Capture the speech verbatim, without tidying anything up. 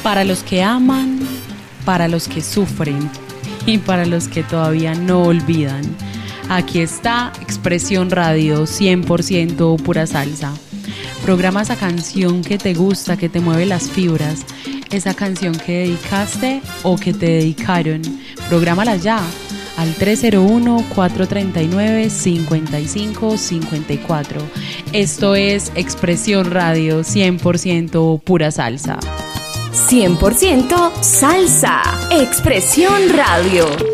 Para los que aman, para los que sufren y para los que todavía no olvidan. Aquí está Expresión Radio, cien por ciento pura salsa. Programa esa canción que te gusta, que te mueve las fibras, esa canción que dedicaste o que te dedicaron. Prográmala ya al tres cero uno, cuatro tres nueve, cinco cinco cinco cuatro. Esto es Expresión Radio, cien por ciento pura salsa. cien por ciento salsa. Expresión Radio.